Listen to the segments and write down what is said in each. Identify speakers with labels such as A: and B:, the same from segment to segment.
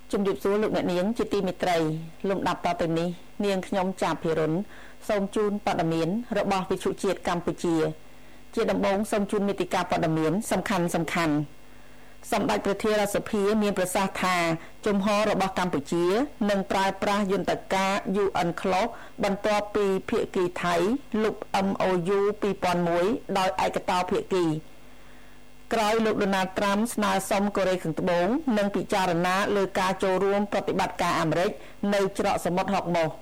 A: ជំរាបសួរលោកអ្នកនាងជាទីមេត្រីលំដាប់តទៅនេះនាងខ្ញុំចាភិរុនសូមជូនព័ត៌មានរបស់វិទ្យុជាតិកម្ពុជាជាដំបូងសូមជូនមេតិការព័ត៌មានសំខាន់សម្ដេចព្រះធេរសភាមានប្រសាសន៍ថាជំហររបស់កម្ពុជានឹងប្រើប្រាស់យន្តការ UN Close បន្ទាប់ពីភាគីថៃលុប MOU 2001ដោយឯកតោភាគីក្រោយលោកដូណាល់ត្រាំស្នើសុំកូរ៉េខាងត្បូងនឹងពិចារណាលើការចូលរួមប្រតិបត្តិការអាមេរិកនៅច្រកសមុទ្រហុកម៉ូស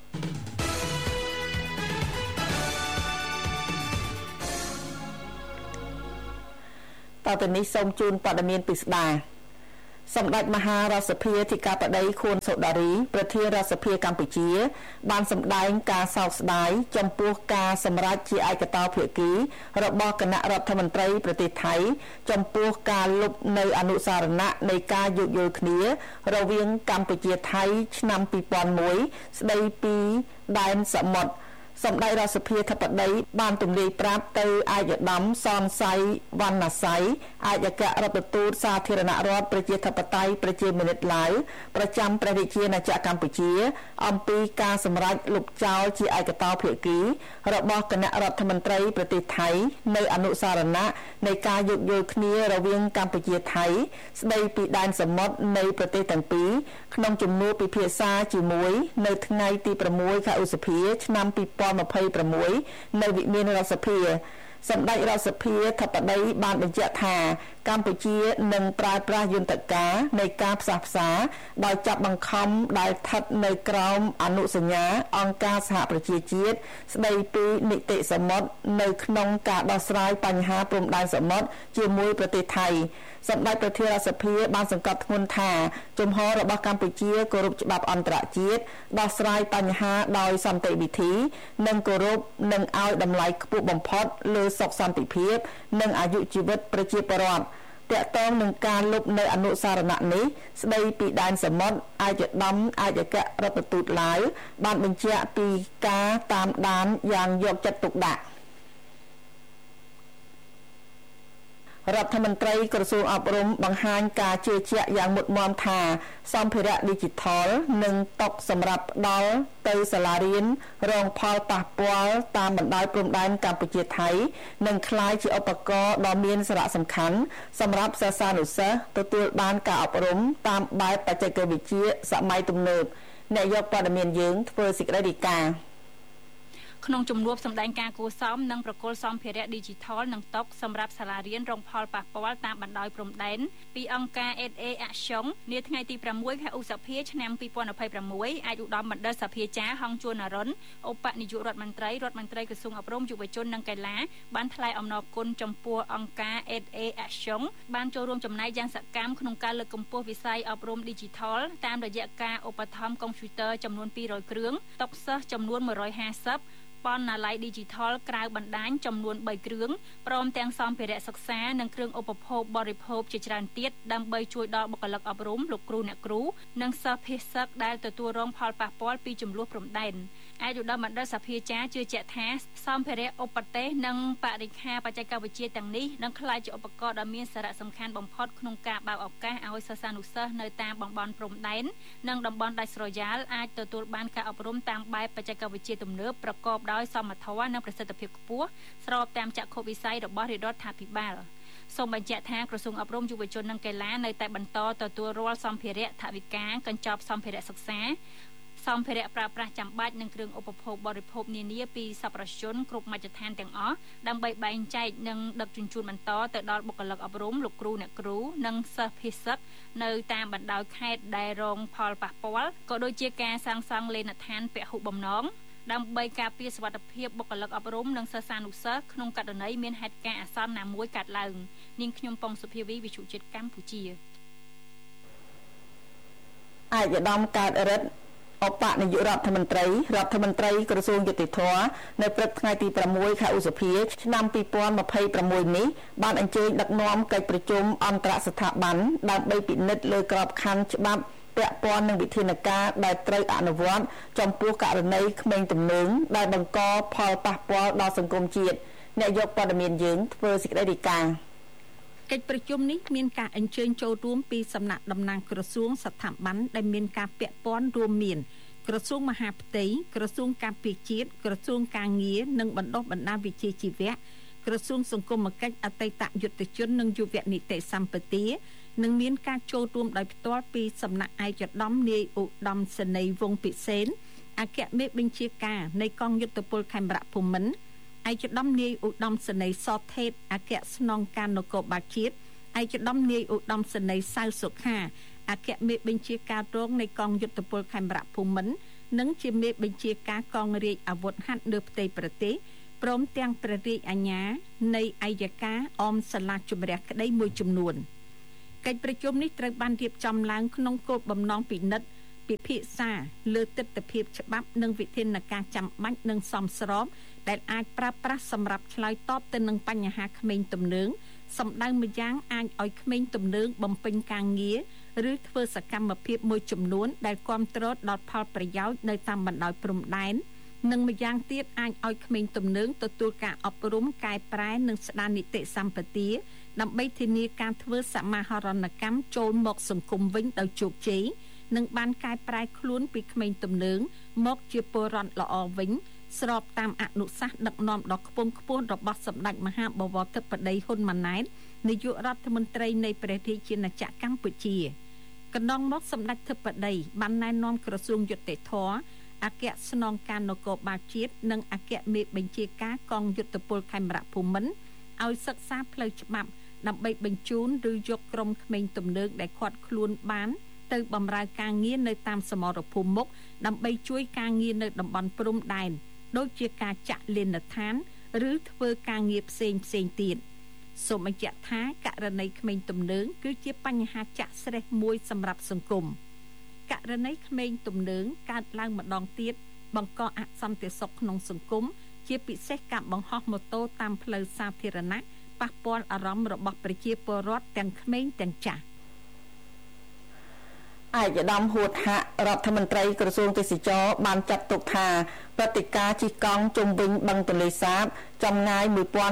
A: តទៅនេះសូមជូនព័ត៌មានពិស្ដាសម្ដេចមហារដ្ឋសភាធិការបតីខួនសូដារីប្រធានរដ្ឋសភាកម្ពុជាបានសម្ដែងការសោកស្ដាយចំពោះការសម្រេចជាឯកតោភាគីរបស់គណៈរដ្ឋមន្ត្រីប្រទេសថៃចំពោះការលុបនៅអនុសារណៈនៃការយោគយល់គ្នារវាងកម្ពុជាថៃឆ្នាំ2001ស្ដីពីដែនសមុទ្រសម្ដេចរដ្ឋសភាធិបតីបានទម្លាយប្រាប់ទៅឯកឧត្តមសនស័យវណ្ណស័យឯកអគ្គរដ្ឋទូតសាធារណរដ្ឋប្រជាធិបតេយ្យប្រជាមានិតឡាវប្រចាំព្រះរាជាណាចក្រកម្ពុជាអំពីការសម្រេចលុបចោលជាឯកតោភាគីរបស់គណៈរដ្ឋមន្ត្រីប្រទេសថៃនៅអនុសារណៈនៃការយោគយល់គ្នារវាងកម្ពុជាថៃស្ដីពីដែនសមុទ្រនៃប្រទេសទាំងពីរក្នុងជំនួបពិភាក្សាជាមួយនៅថ្ងៃទី6ខែឧសភាឆ្នាំ2026នៅវិមានរដ្ឋសភាសម្ដេចរដ្ឋសភាធិបតីបានបញ្ជាក់ថាកម្ពុជានឹងប្រើប្រាស់យន្តការនៃការផ្សះផ្សាដោយចាប់បង្ខំដែលស្ថិតនៅក្រោមអនុសញ្ញាអង្គការសហប្រជាជាតិស្ដីពីនីតិសមុទ្រនៅក្នុងការដោះស្រាយបញ្ហាព្រំដែនសមុទ្រជាមួយប្រទេសថៃសម្ដេចប្រធានរដ្ឋសភាបានសង្កត់ធ្ងន់ថាជំហររបស់កម្ពុជាគោរពច្បាប់អន្តរជាតិដោះស្រាយបញ្ហាដោយសន្តិវិធីនិងគោរពនិងឲ្យតម្លៃខ្ពស់បំផុតលើសុខសន្តិភាពនិងអាយុជីវិតប្រជាពលរដ្ឋតាក់ទងនឹងការលុបនៅអនុសារណៈនេះស្ដីពីដែនសមុទ្រឯកឧត្តមឯកអគ្គរដ្ឋទូតឡាវបានបញ្ជាក់ពីការតាមដានយ៉ាងយកចិត្តទុកដាក់រដ្ឋមន្ត្រីក្រសួងអប់រំបង្ហាញការជឿជាក់យ៉ាងមុតមាំថាសម្ភារៈ Digital និងតុសម្រាប់ផ្ដល់ទៅសាលារៀនរងផលប៉ះពាល់តាមបណ្ដោយព្រំដែនកម្ពុជាថៃនឹងក្លាយជាឧបករណ៍ដ៏មានសារៈសំខាន់សម្រាប់សិស្សានុសិស្សទទួលបានការអប់រំតាមបែបបច្ចេកវិទ្យាសម័យទំនើបអ្នកយកព័ត៌មានយើងធ្វើសេចក្តីរាយការណ៍
B: ក្នុងជំនួបសម្ដែងការគួសមនិងប្រគល់សម្ភារៈ Digital និងតុសម្រាប់សាលារៀនរងផលប៉ះពាល់តាមបណ្ដោយព្រំដែនពីអង្គការ SA Action នាថ្ងៃទី6ខែឧសភាឆ្នាំ2026ឯកឧត្តមបណ្ឌិតសភាចារហងជួននរុនឧបនាយករដ្ឋមន្ត្រីក្រសួងអប់រំយុវជននិងកីឡាបានថ្លែងអំណរគុណចំពោះអង្គការ SA Action បានចូលរួមចំណែកយ៉ាងសកម្មក្នុងការលើកកម្ពស់វិស័យអប់រំ Digital តាមរយៈការឧបត្ថម្ភកុំព្យូទ័រចំនួន200គ្រឿងតុសិស្សចំនួន150បណ្ណាល័យ Digital ក្រៅបណ្ដាញចំនួន3គ្រឿងព្រមទាំងសម្ភារៈសិក្សានិងគ្រឿងឧបភោគបរិភោគជាច្រើនទៀតដើម្បីជួយដល់បុគ្គលិកអប់រំលោកគ្រូអ្នកគ្រូនិងសិស្សភាគសិស្សដែលទទួលរងផលប៉ះពាល់ពីចំនួនព្រំដែនឯកឧត្តមបណ្ឌិតសភាចារជឿជាក់ថាសម្ភារៈឧបទេសនិងបរិក្ខារបច្ចេកវិទ្យាទាំងនេះនឹងក្លាយជាឧបករណ៍ដ៏មានសារៈសំខាន់បំផុតក្នុងការបើកឱកាសឲ្យសិស្សានុសិស្សនៅតាមតំបន់ព្រំដែននិងតំបន់ដាច់ស្រយាលអាចទទួលបានការអប់រំតាមបែបបច្ចេកវិទ្យាទំនើបប្រកបដោយសមត្ថភាពនិងប្រសិទ្ធភាពខ្ពស់ស្របតាមចក្ខុវិស័យរបស់រាជរដ្ឋាភិបាលសូមបញ្ជាក់ថាក្រសួងអប់រំយុវជននិងកីឡានៅតែបន្តទទួលរាល់សម្ភារៈថវិកាកញ្ចប់សម្ភារៈសិក្សាសម្ភារៈប្រើប្រាស់ចាំបាច់និងគ្រឿងឧបភោគបរិភោគនានាពីសប្បុរសជនគ្រប់មជ្ឈដ្ឋានទាំងអស់ដើម្បីបែងចែកនិងដឹកជញ្ជូនបន្តទៅដល់បុគ្គលិកអប់រំលោកគ្រូអ្នកគ្រូនិងសិស្សភាគសិស្សនៅតាមបណ្ដោយខេត្តដែលរងផលប៉ះពាល់ក៏ដូចជាការសាងសង់លេនដ្ឋានពហុបំណងដើម្បីការពារសុវត្ថិភាពបុគ្គលិកអប់រំនិងសិស្សានុសិស្សក្នុងករណីមានហេតុការណ៍អាសន្នណាមួយកើតឡើងនាងខ្ញុំប៉ុងសុភាវីវិទ្យុជាតិកម្ពុជាឯ
A: កឧត្តមកើតរិទ្ធឧបនាយករដ្ឋមន្ត្រីក្រសួងយុតិធធម៌នៅព្រឹកថ្ងៃទី6ខែឧសភាឆ្នាំ2026នេះបានអញ្ជើញដឹកនាំកិច្ចប្រជុំអន្តរស្ថាប័នដើម្បីពិនិត្យលើក្របខ័ណ្ឌច្បាប់ពាក់ព័ន្ធនឹងវិធានការដែលត្រូវអនុវត្តចំពោះករណីក្មេងទំនើងដែលបង្កផលប៉ះពាល់ដល់សង្គមជាតិអ្នកយកព័ត៌មានយើងធ្វើសេចក្តីរាយការណ៍
C: កិច្ចប្រជុំនេះមានការអញ្ជើញចូលរួមពីសំណាក់តំណាងក្រសួងស្ថាប័នដែលមានការពាក់ព័ន្ធរួមមានក្រសួងមហាផ្ទៃក្រសួងការពារជាតិក្រសួងការងារនិងបណ្ដុះបណ្ដាលវិជ្ជាជីវៈក្រសួងសង្គមគិច្ចអតីតយុទ្ធជននិងយុវនីតិសម្បទានិងមានការចូលរួមដោយផ្ទាល់ពីសំណាក់ឯកឧត្តមនាយឧត្តមសេនីយ៍វង្សពិសេនអគ្គមេបញ្ជាការនៃកងយុទ្ធពលខេមរៈភូមិន្ទឯកឧត្តមនាយឧត្តមសេនីយ៍សថេតអគ្គស្នងការនគរបាលជាតិឯកឧត្តមនាយឧត្តមសេនីយ៍សៅសុខាអគ្គមេបញ្ជាការរងនៃកងយុទ្ធពលខេមរៈភូមិន្ទនិងជាមេបញ្ជាការកងរាជអាវុធហត្ថលើផ្ទៃប្រទេសព្រមទាំងព្រះរាជអាជ្ញានៃអัยការអមសាលាជំរះក្តីមួយចំនួនកិច្ចប្រជុំនេះត្រូវបានរៀបចំឡើងក្នុងគោលបំណងពិនិត្យពិភាក្សាលើទិដ្ឋភាពច្បាប់និងវិធានការចាំបាច់និងសមស្របដែលអាចប្រើប្រាស់សម្រាប់ឆ្លើយតបទៅនឹងបញ្ហាក្មេងទំនើងសម្ដៅម្យ៉ាងអាចឲ្យក្មេងទំនើងបំពេញការងារឬធ្វើសកម្មភាពមួយចំនួនដែលគាំទ្រដល់ផលប្រយោជន៍នៅតាមបណ្ដោយព្រំដែននិងម្យ៉ាងទៀតអាចឲ្យក្មេងទំនើងទទួលការអប់រំកែប្រែនិងស្ដារនីតិសម្បទាដើម្បីធានាការធ្វើសមាហរណកម្មចូលមកសង្គមវិញដោយជោគជ័យនិងបានកែប្រែខ្លួនពីក្មេងទំនើងមកជាពលរដ្ឋល្អវិញស្របតាមអនុសាសន៍ដឹកនាំដ៏ខ្ពង់ខ្ពស់របស់សម្ដេចមហាបវរធិបតីហ៊ុនម៉ាណែតនាយករដ្ឋមន្ត្រីនៃព្រះរាជាណាចក្រកម្ពុជាកណ្ដងមកសម្ដេចធិបតីបានណែនាំក្រសួងយុតិធធម៌អគ្គស្នងការនគរបាលជាតិនិងអគ្គមេបញ្ជាការកងយុទ្ធពលខេមរៈភូមិន្ទឲ្យសិក្សាផ្លូវច្បាប់ដើម្បីបញ្ជូនឬយកក្រុមក្មេងទំនើងដែលខាត់ខ្លួនបានទៅបម្រើការងារនៅតាមសមរភូមិមុខដើម្បីជួយការងារនៅតំបន់ព្រំដែនដូចជាការចាក់លេនដ្ឋានឬធ្វើការងារផ្សេងទៀតសូមបញ្ជាក់ថាករណីក្មេងទំនើងគឺជាបញ្ហាចាក់ស្រេះមួយសម្រាប់សង្គមករណីក្មេងទំនើងកើតឡើងម្ដងទៀតបង្កអសន្តិសុខក្នុងសង្គមជាពិសេសការបង្ហោះម៉ូតូតាមផ្លូវសាធារណៈប៉ះពាល់អារម្មណ៍របស់ប្រជាពលរដ្ឋទាំងក្មេងទាំងចាស់
A: ឯកឧត្តមហួតហៈរដ្ឋមន្ត្រីក្រសួងទេសចរបានចាត់ទុកថាព្រឹត្តិការណ៍ជិះកង់ជុំវិញបឹងទន្លេសាបចម្ងាយ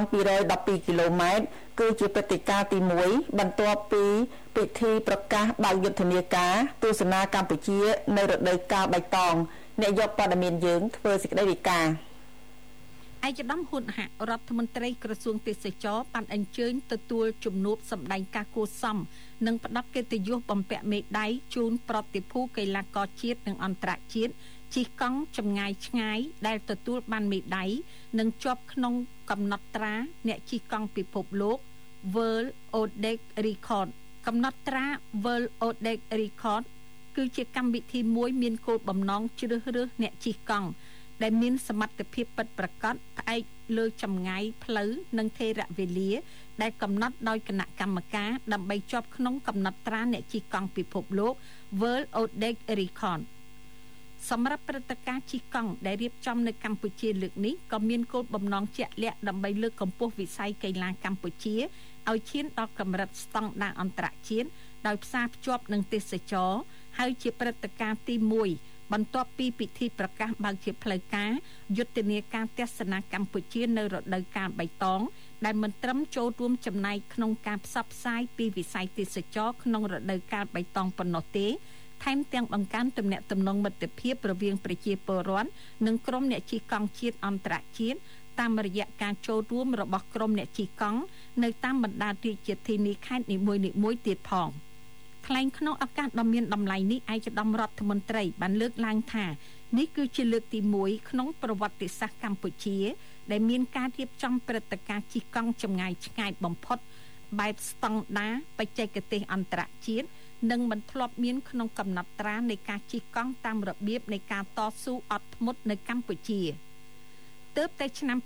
A: 1212គីឡូម៉ែត្រគឺជាព្រឹត្តិការណ៍ទី1បន្ទាប់ពីពិធីប្រកាសបើកយុទ្ធនាការទស្សនាកម្ពុជានៅរដូវកាលបៃតងអ្នកយកព័ត៌មានយើងធ្វើសេចក្តីរាយការណ៍
C: ឯកឧត្តមហ៊ុនហៈរដ្ឋមន្ត្រីក្រសួងទេសចរបានអញ្ជើញទទួលជំនួបសម្ដែងការគួរសមនិងផ្ដល់កិត្តិយសបំពាក់មេដាយជូនប្រតិភូកីឡាករជាតិនិងអន្តរជាតិជិះកង់ចម្ងាយឆ្ងាយដែលទទួលបានមេដាយនិងជាប់ក្នុងកំណត់ត្រាអ្នកជិះកង់ពិភពលោក World Odex Record កំណត់ត្រា World Odex Record គឺជាកម្មវិធីមួយមានគោលបំណងជ្រើសរើសអ្នកជិះកង់ដែលមានសមត្ថភាពពិតប្រាកដផ្អែកលើចម្ងាយផ្លូវនិងថេរវេលាដែលកំណត់ដោយគណៈកម្មការដើម្បីជាប់ក្នុងកំណត់ត្រាអ្នកជិះកង់ពិភពលោក World Odex Record សម្រាប់ព្រឹត្តិការណ៍ជិះកង់ដែលរៀបចំនៅកម្ពុជាលើកនេះក៏មានគោលបំណងជាក់លាក់ដើម្បីលើកកម្ពស់វិស័យកីឡាកម្ពុជាឲ្យឈានដល់កម្រិតស្តង់ដារអន្តរជាតិដោយផ្សារភ្ជាប់នឹងទេសចរហើយជាព្រឹត្តិការណ៍ទី1បន្ទាប់ពីពិធីប្រកាសបើកជាផ្លូវការយុទ្ធនាការទស្សនាកម្ពុជានៅរដូវកាលបៃតងដែលមិនត្រឹមចូលរួមចំណែកក្នុងការផ្សព្វផ្សាយពីវិស័យទេសចរក្នុងរដូវកាលបៃតងប៉ុណ្ណោះទេថែមទាំងបង្កើនទំនាក់ទំនងមិត្តភាពរវាងប្រជាពលរដ្ឋនិងក្រុមអ្នកជិះកង់ជាតិអន្តរជាតិតាមរយៈការចូលរួមរបស់ក្រុមអ្នកជិះកង់នៅតាមបណ្ដារាជធានីខេត្តនីមួយៗទៀតផងថ្លែងក្នុងឱកាសដ៏មានតម្លៃនេះឯកឧត្តមរដ្ឋមន្ត្រីបានលើកឡើងថានេះគឺជាលើកទី1ក្នុងប្រវត្តិសាស្ត្រកម្ពុជាដែលមានការរៀបចំព្រឹត្តិការណ៍ជិះកង់ចម្ងាយឆ្ងាយបំផុតបែបស្តង់ដារបច្ចេកទេសអន្តរជាតិនិងមិនធ្លាប់មានក្នុងកំណត់ត្រានៃការជិះកង់តាមរបៀបនៃការតស៊ូអត់ធ្មត់នៅកម្ពុជាទើបតែឆ្នាំ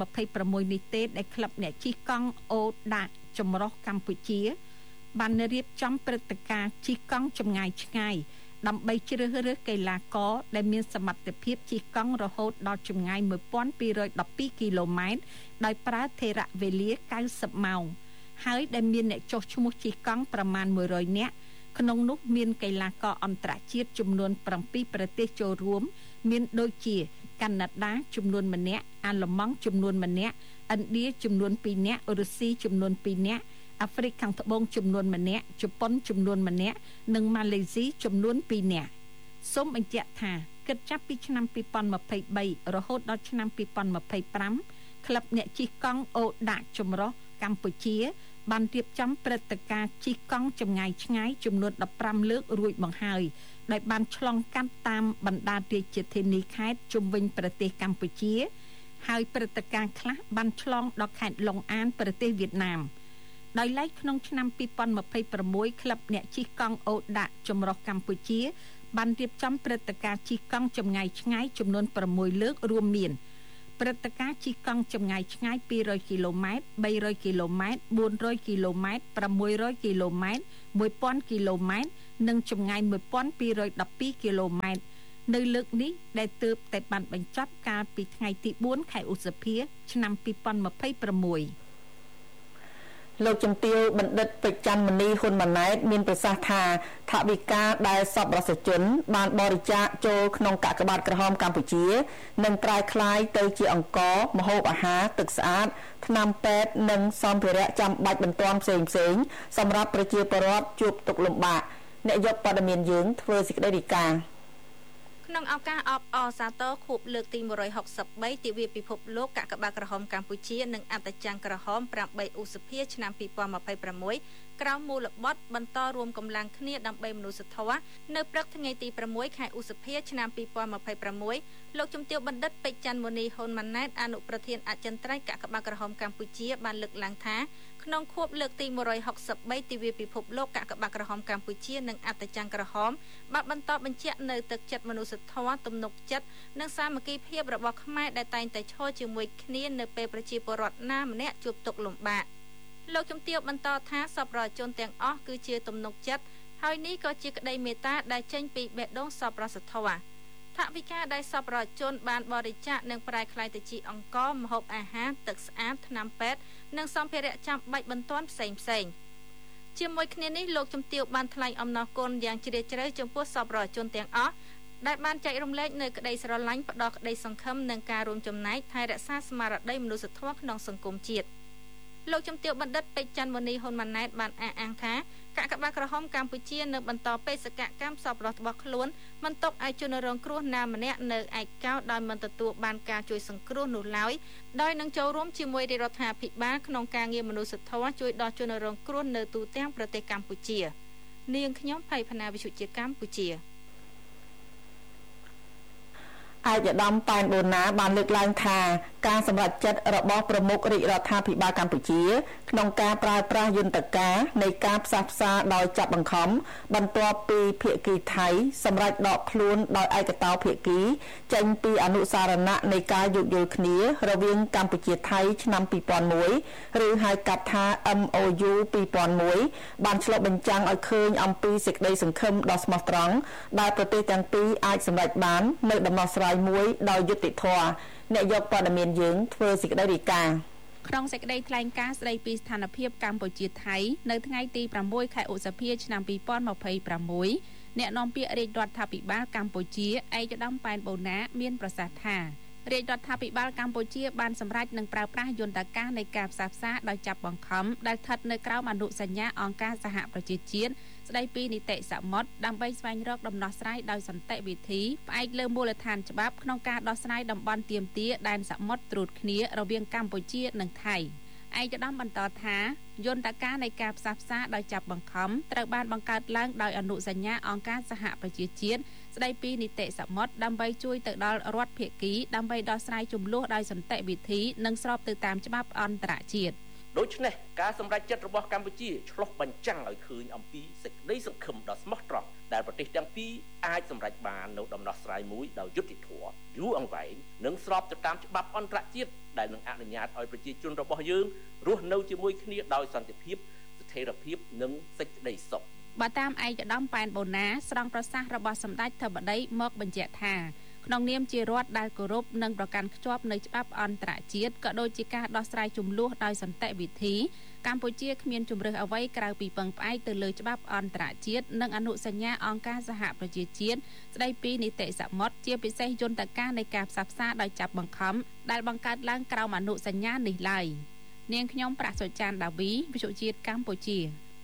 C: 2026នេះទេដែលក្លឹបអ្នកជិះកង់អូដាចម្រុះកម្ពុជាបានរៀបចំព្រឹត្តិការណ៍ជិះកង់ចម្ងាយឆ្ងាយដើម្បីជ្រើសរើសកីឡាករដែលមានសមត្ថភាពជិះកង់រហូតដល់ចម្ងាយ1212គីឡូម៉ែត្រដោយប្រើថេរវេលា90ម៉ោងហើយដែលមានអ្នកចុះឈ្មោះជិះកង់ប្រមាណ100នាក់ក្នុងនោះមានកីឡាករអន្តរជាតិចំនួន7ប្រទេសចូលរួមមានដូចជាកាណាដាចំនួន1នាក់អាល្លឺម៉ង់ចំនួន1នាក់ឥណ្ឌាចំនួន2នាក់រុស្ស៊ីចំនួន2នាក់អាហ្វ្រិកខាងត្បូងចំនួនម្នាក់ជប៉ុនចំនួនម្នាក់និងម៉ាឡេស៊ីចំនួន2នាក់សូមបញ្ជាក់ថាគិតចាប់ពីឆ្នាំ2023រហូតដល់ឆ្នាំ2025ក្លឹបអ្នកជិះកង់អូដាក់ចម្រុះកម្ពុជាបានរៀបចំព្រឹត្តិការណ៍ជិះកង់ចម្ងាយឆ្ងាយចំនួន15លើករួចមកហើយដោយបានឆ្លងកាត់តាមបណ្ដារាជធានីខេត្តជុំវិញប្រទេសកម្ពុជាហើយព្រឹត្តិការណ៍ខ្លះបានឆ្លងដល់ខេត្តឡុងអានប្រទេសវៀតណាមដោយឡែកក្នុងឆ្នាំ2026ក្លឹបអ្នកជិះកង់អូដាក់ចម្រុះកម្ពុជាបានរៀបចំព្រឹត្តិការណ៍ជិះកង់ចម្ងាយឆ្ងាយចំនួន6លើករួមមានព្រឹត្តិការណ៍ជិះកង់ចម្ងាយឆ្ងាយ200គីឡូម៉ែត្រ300គីឡូម៉ែត្រ400គីឡូម៉ែត្រ600គីឡូម៉ែត្រ1000គីឡូម៉ែត្រនិងចម្ងាយ1212គីឡូម៉ែត្រនៅលើកនេះដែលទើបតែបានបញ្ចប់កាលពីថ្ងៃទី4ខែឧសភាឆ្នាំ2026
A: លោកជំទាវបណ្ឌិតពេជ្រច័ន្ទមនីហ៊ុនម៉ាណែតមានប្រសាសន៍ថាថវិកាដែលសប្បុរសជនបានបរិច្ចាគចូលក្នុងកាកបាទក្រហមកម្ពុជានឹងប្រែក្លាយទៅជាអង្គម្ហូបអាហារទឹកស្អាតថ្នាំពេទ្យនិងសម្ភារៈចាំបាច់បន្ទាន់ផ្សេងៗសម្រាប់ប្រជាពលរដ្ឋជួបទុក្ខលំបាកអ្នកយកព័ត៌មានយើងធ្វើសេចក្តីរាយការណ៍
D: ក្នុងឱកាសអបអរសាទរខួបលើកទី163ទិវាពិភពលោកកាកបាទក្រហមកម្ពុជានិងអត្តចង្គក្រហម8ឧសភាឆ្នាំ2026ក្រោមមូលបត់បន្តរួមកម្លាំងគ្នាដើម្បីមនុស្សធម៌នៅព្រឹកថ្ងៃទី6ខែឧសភាឆ្នាំ2026លោកជំទាវបណ្ឌិតពេជ្រច័ន្ទមនីហ៊ុនម៉ាណែតអនុប្រធានអចិន្ត្រៃយ៍កាកបាទក្រហមកម្ពុជាបានលើកឡើងថាក្នុងខួបលើកទី163ទិវាពិភពលោកកាកបាទក្រហមកម្ពុជានិងអត្តចង្គក្រហមបានបន្តបញ្ជាក់នៅទឹកចិត្តមនុស្សធម៌ទំនុកចិត្តនិងសាមគ្គីភាពរបស់ខ្មែរដែលតែងតែឈរជាមួយគ្នានៅពេលប្រជាពលរដ្ឋណាម្នាក់ជួបទុក្ខលំបាកលោកជំទាវបន្តថាសប្បុរសជនទាំងអស់គឺជាទំនុកចិត្តហើយនេះក៏ជាក្តីមេត្តាដែលចេញពីបេះដូងសប្បុរសធម៌ថវិកាដែលសប្បុរសជនបានបរិច្ចាគនឹងប្រែក្លាយទៅជាអង្គម្ហូបអាហារទឹកស្អាតថ្នាំពេទ្យនិងសម្ភារៈចាំបាច់បន្ទាន់ផ្សេងជាមួយគ្នានេះលោកជំទាវបានថ្លែងអំណរគុណយ៉ាងជ្រាលជ្រៅចំពោះសប្បុរសជនទាំងអស់ដែលបានចែករំលែកនៅក្តីស្រឡាញ់ផ្ដល់ក្តីសង្ឃឹមនិងការរួមចំណែកថែរក្សាស្មារតីមនុស្សធម៌ក្នុងសង្គមជាតិលោកជំទាវបណ្ឌិតពេជ្រច័ន្ទមនីហ៊ុនម៉ាណែតបានអះអាងថាកាកបាទក្រហមកម្ពុជានៅបន្តបេសកកម្មសប្បុរសរបស់ខ្លួនមិនទុកឲ្យជនរងគ្រោះណាម្នាក់នៅឯកោដោយមិនទទួលបានការជួយសង្គ្រោះនោះឡើយដោយនឹងចូលរួមជាមួយរដ្ឋាភិបាលក្នុងការងារមនុស្សធម៌ជួយដល់ជនរងគ្រោះនៅទូទាំងប្រទេសកម្ពុជានាងខ្ញុំភ័យផាណាវិទ្យុជាតិកម្ពុជា
A: ឯកឧត្តមប៉ែនបូណាបានលើកឡើងថាការសម្រេចចិត្តរបស់ប្រមុខរាជរដ្ឋាភិបាលកម្ពុជាក្នុងការប្រើប្រាស់យន្តការនៃការផ្សះផ្សាដោយចាប់បង្ខំបន្ទាប់ពីភាគីថៃសម្រេចដកខ្លួនដោយឯកតោភាគីចេញពីអនុសារណៈនៃការយោគយល់គ្នារវាងកម្ពុជាថៃឆ្នាំ2001ឬហៅកាត់ថា MOU 2001បានឆ្លុះបញ្ចាំងឲ្យឃើញអំពីសេចក្តីសង្ឃឹមដ៏ស្មោះត្រង់ដែលប្រទេសទាំងពីរអាចសម្រេចបាននៅដំណោះស្រាយមួយដោយយុត្តិធម៌អ្នកយកព័ត៌មានយើងធ្វើសេចក្តីរាយការណ៍
C: ក្នុងសេចក្តីថ្លែងការណ៍ស្តីពីស្ថានភាពកម្ពុជាថៃនៅថ្ងៃទី6ខែឧសភាឆ្នាំ2026អ្នកនាំពាក្យរាជរដ្ឋាភិបាលកម្ពុជាឯកឧត្តមប៉ែនបូណាមានប្រសាសន៍ថារាជរដ្ឋាភិបាលកម្ពុជាបានសម្រេចនឹងប្រើប្រាស់យន្តការនៃការផ្សះផ្សាដោយចាប់បង្ខំដែលស្ថិតនៅក្រោមអនុសញ្ញាអង្គការសហប្រជាជាតិស្តីពីនីតិសមុទ្រដើម្បីស្វែងរកដំណោះស្រាយដោយសន្តិវិធីផ្អែកលើមូលដ្ឋានច្បាប់ក្នុងការដោះស្រាយតំបន់ទាមទារដែនសមុទ្រត្រួតគ្នារវាងកម្ពុជានិងថៃឯកឧត្តមបន្តថាយន្តការនៃការផ្សះផ្សាដោយចាប់បង្ខំត្រូវបានបង្កើតឡើងដោយអនុសញ្ញាអង្គការសហប្រជាជាតិស្តីពីនីតិសមុទ្រដើម្បីជួយទៅដល់រដ្ឋភាគីដើម្បីដោះស្រាយជម្លោះដោយសន្តិវិធីនិងស្របទៅតាមច្បាប់អន្តរជាតិ
E: ដូច្នេះការសម្រេចចិត្តរបស់កម្ពុជាឆ្លុះបញ្ចាំងឲ្យឃើញអំពីសេចក្តីសង្ឃឹមដ៏ស្មោះត្រង់ដែលប្រទេសទាំងពីរអាចសម្រេចបាននូវដំណោះស្រាយមួយដោយយុត្តិធម៌យូរអង្វែងនិងស្របទៅតាមច្បាប់អន្តរជាតិដែលនឹងអនុញ្ញាតឲ្យប្រជាជនរបស់យើងរស់នៅជាមួយគ្នាដោយសន្តិភាពស្ថិរភាពនិងសេចក្តីសុខ
C: បើតាមឯកឧត្តមប៉ែនបូណាស្រង់ប្រសាសន៍របស់សម្ដេចធិបតីមកបញ្ជាក់ថាក្នុងនាមជារដ្ឋដែលគោរពនិងប្រកាន់ខ្ជាប់នូវច្បាប់អន្តរជាតិក៏ដូចជាការដោះស្រាយជម្លោះដោយសន្តិវិធីកម្ពុជាគ្មានជម្រើសអ្វីក្រៅពីពឹងផ្អែកទៅលើច្បាប់អន្តរជាតិនិងអនុសញ្ញាអង្គការសហប្រជាជាតិស្តីពីនីតិសមុទ្រជាពិសេសយន្តការនៃការផ្សះផ្សាដោយចាប់បង្ខំដែលបង្កើតឡើងក្រោមអនុសញ្ញានេះឡើយនាងខ្ញុំប្រាក់សុចានដាវីវិទ្យុជាតិកម្ពុជា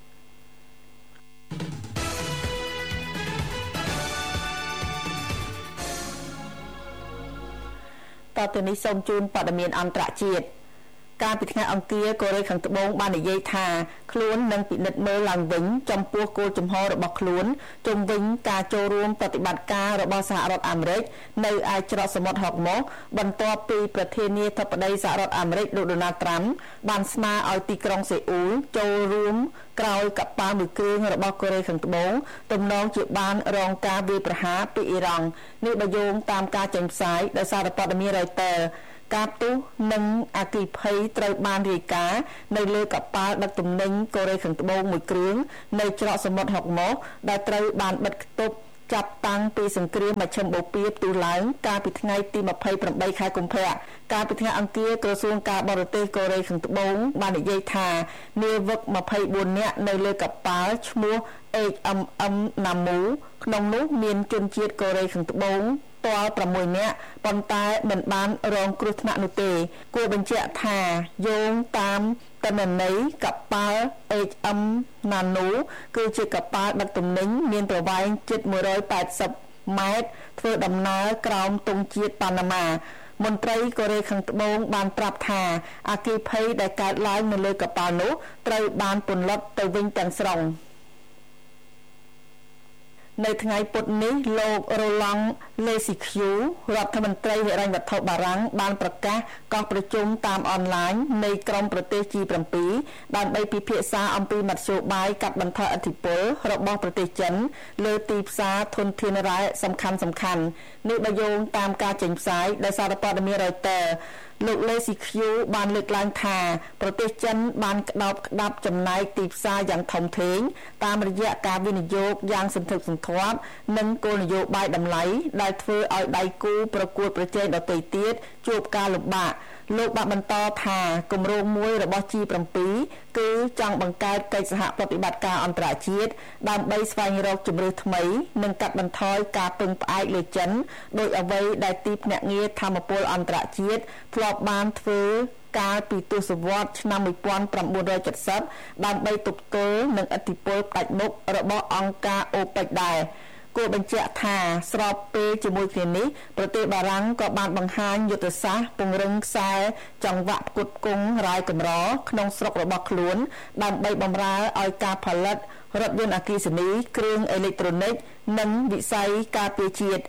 A: តទៅនេះសូមជូនព័ត៌មានអន្តរជាតិកាលពីថ្ងៃអង្គារកូរ៉េខាងត្បូងបាននិយាយថាខ្លួននឹងពិនិត្យមើលឡើងវិញចំពោះគោលជំហររបស់ខ្លួនជុំវិញការចូលរួមប្រតិបត្តិការរបស់សហរដ្ឋអាមេរិកនៅឯច្រកសមុទ្រហុកម៉ូសបន្ទាប់ពីប្រធានាធិបតីសហរដ្ឋអាមេរិកលោកដូណាល់ត្រាំបានស្នើឲ្យទីក្រុងសេអ៊ូលចូលរួមក្រោយកប៉ាល់មួយគ្រឿងរបស់កូរ៉េខាងត្បូងទំនងជាបានរងការវាយប្រហារពីអ៊ីរ៉ង់នេះបើយោងតាមការចេញផ្សាយដោយសារព័ត៌មាន Reuters ការផ្ទុះនិងអគ្គិភ័យត្រូវបានរាយការណ៍នៅលើកប៉ាល់ដឹកទំនិញកូរ៉េខាងត្បូងមួយគ្រឿងនៅច្រកសមុទ្រហុកម៉ូសដែលត្រូវបានបិទគប់ចាប់តាំងពីសង្គ្រាមមជ្ឈិមបូព៌ាផ្ទុះឡើងកាលពីថ្ងៃទី28ខែកុម្ភៈកាលពីថ្ងៃអង្គារក្រសួងការបរទេសកូរ៉េខាងត្បូងបាននិយាយថានាវិក24នាក់នៅលើកប៉ាល់ឈ្មោះ HMM Namu ក្នុងនោះមានជនជាតិកូរ៉េខាងត្បូងទាល់6នាក់ប៉ុន្តែមិនបានរងគ្រោះថ្នាក់នោះទេគួរបញ្ជាក់ថាយោងតាមទិន្នន័យកប៉ាល់ HM Nano គឺជាកប៉ាល់ដឹកទំនិញមានប្រវែងជិត180ម៉ែត្រធ្វើដំណើរក្រោមទង់ជាតិប៉ាណាម៉ាមន្ត្រីកូរ៉េខាងត្បូងបានប្រាប់ថាអគ្គិភ័យដែលកើតឡើងនៅលើកប៉ាល់នោះត្រូវបានពន្លត់ទៅវិញទាំងស្រុងនៅថ្ងៃពុធនេះលោក Roland Lescure រដ្ឋមន្ត្រីហិរញ្ញវត្ថុបារាំងបានប្រកាសកោះប្រជុំតាមអនឡាញនៃក្រុមប្រទេស G7 ដើម្បីពិភាក្សាអំពីមធ្យោបាយកាត់បន្ថយឥទ្ធិពលរបស់ប្រទេសចិនលើទីផ្សារធនធានរ៉ែសំខាន់នេះបើយោងតាមការចេញផ្សាយដោយសារព័ត៌មាន Reutersលោក Lescure បានលើកឡើងថាប្រទេសចិនបានក្តោបក្តាប់ចំណែកទីផ្សារយ៉ាងធំធេងតាមរយៈការវិនិយោគយ៉ាងសន្ធឹកសន្ធាប់និងគោលនយោបាយតម្លៃដែលធ្វើឲ្យដៃគូប្រកួតប្រជែងដទៃទៀតជួបការលំបាកលោកបានបន្តថាគម្រោងមួយរបស់ G7 គឺចង់បង្កើតកិច្ចសហប្រតិបត្តិការអន្តរជាតិដើម្បីស្វែងរកជម្រើសថ្មីនិងកាត់បន្ថយការពឹងផ្អែកលើចិនដោយអ្វីដែលទីភ្នាក់ងារធម្មពលអន្តរជាតិធ្លាប់បានធ្វើកាលពីទសវត្សរ៍ឆ្នាំ1970ដើម្បីទប់ទល់នឹងឥទ្ធិពលផ្ដាច់មុខរបស់អង្គការ OPEC ដែរគួរបញ្ជាក់ថាស្របពេលជាមួយគ្នានេះប្រទេសបារាំងក៏បានបង្ហាញយុទ្ធសាស្ត្រពង្រឹងខ្សែចង្វាក់ផ្គត់ផ្គង់រ៉ែកម្រក្នុងស្រុករបស់ខ្លួនដើម្បីបម្រើឲ្យការផលិតរថយន្តអគ្គិសនីគ្រឿងអេឡិចត្រូនិកនិងវិស័យការពារជាតិ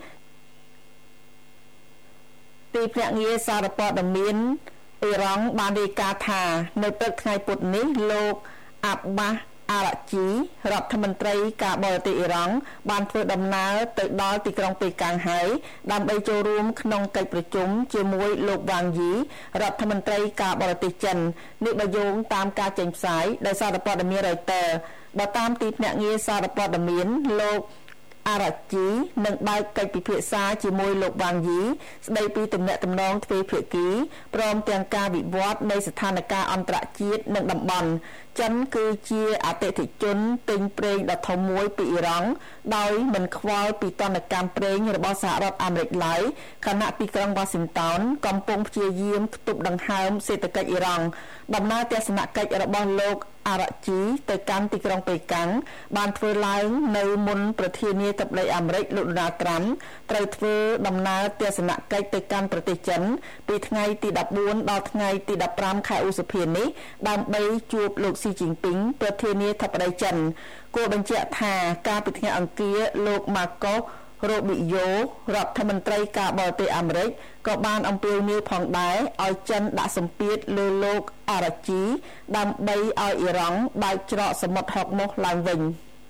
A: ទីភ្នាក់ងារសារព័ត៌មានអ៊ីរ៉ង់បានរាយការណ៍ថានៅព្រឹកថ្ងៃពុធនេះលោកអាប់បាសអារ៉ាជីរដ្ឋមន្ត្រីការបរទេសអ៊ីរ៉ង់បានធ្វើដំណើរទៅដល់ទីក្រុងប៉េកាំងហើយដើម្បីចូលរួមក្នុងកិច្ចប្រជុំជាមួយលោកវ៉ាងយីរដ្ឋមន្ត្រីការបរទេសចិននេះបើយោងតាមការចេញផ្សាយដោយសារព័ត៌មាន Reuters បើតាមទីភ្នាក់ងារសារព័ត៌មានលោកអារ៉ាជីនឹងបើកកិច្ចពិភាក្សាជាមួយលោកវ៉ាងយីស្ដីពីទំនាក់ទំនងទ្វេភាគីព្រមទាំងការវិវត្តនៃស្ថានភាពអន្តរជាតិនិងតំបន់ចិនគឺជាអតិថិជនទិញប្រេងដ៏ធំមួយពីអ៊ីរ៉ង់ដោយមិនខ្វល់ពីទណ្ឌកម្មប្រេងរបស់សហរដ្ឋអាមេរិកឡើយខណៈទីក្រុងវ៉ាស៊ីនតោនកំពុងព្យាយាមទប់ដង្ហើមសេដ្ឋកិច្ចអ៊ីរ៉ង់ដំណើរទស្សនកិច្ចរបស់លោកអារ៉ាជីទៅកាន់ទីក្រុងប៉េកាំងបានធ្វើឡើងនៅមុនប្រធានាធិបតីអាមេរិកលោកដូណាល់ត្រាំត្រូវធ្វើដំណើរទស្សនកិច្ចទៅកាន់ប្រទេសចិនពីថ្ងៃទី14ដល់ថ្ងៃទី15ខែឧសភានេះដើម្បីជួបលោកស៊ីជីនពីងប្រធានាធិបតីចិនគួរបញ្ជាក់ថាការពីថ្ងៃអង្គារលោកម៉ាកូសរ៉ូប៊ីយ៉ូរដ្ឋមន្ត្រីការបរទេសអាមេរិកក៏បានអំពាវនាវផងដែរឲ្យចិនដាក់សម្ពាធលើលោកអារ៉ាជីដើម្បីឲ្យអ៊ីរ៉ង់បើកច្រកសមុទ្រហុកម៉ូសឡើងវិញ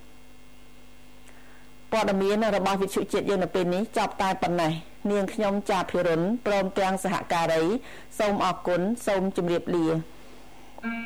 A: ព័ត៌មានរបស់វិទ្យុជាតិយើងនៅពេលនេះចប់តែប៉ុណ្ណេះនាងខ្ញុំចាភិរុនព្រមទាំងសហការីសូមអរគុណសូមជម្រាបលា